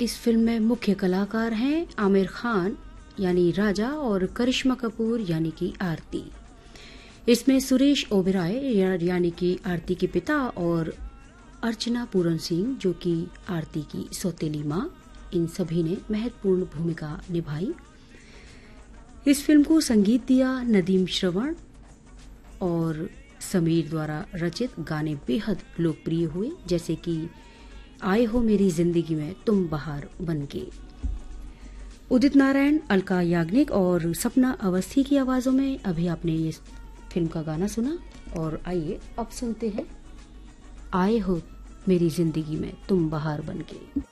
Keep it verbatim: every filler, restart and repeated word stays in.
इस फिल्म में मुख्य कलाकार हैं आमिर खान यानी राजा और करिश्मा कपूर यानी कि आरती। इसमें सुरेश ओबेरॉय यानी कि आरती के पिता और अर्चना पूरन सिंह जो कि आरती की सौतेली मां, इन सभी ने महत्वपूर्ण भूमिका निभाई। इस फिल्म को संगीत दिया नदीम श्रवण और समीर द्वारा रचित गाने बेहद लोकप्रिय हुए, जैसे कि आए हो मेरी जिंदगी में तुम बहार बनके। उदित नारायण, अलका याग्निक और सपना अवस्थी की आवाजों में अभी आपने ये फिल्म का गाना सुना, और आइए अब सुनते हैं आए हो मेरी जिंदगी में तुम बहार बनके।